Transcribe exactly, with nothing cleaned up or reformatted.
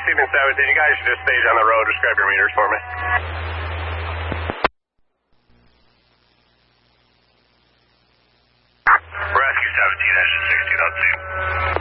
receiving seventeen. You guys should just stage on the road. Describe your meters for me. Rescue seventeen, engine sixteen oh two.